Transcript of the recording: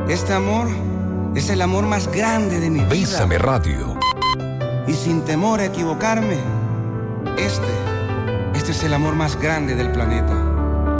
Este amor es el amor más grande de mi vida. Bésame Radio. Y sin temor a equivocarme, este es el amor más grande del planeta.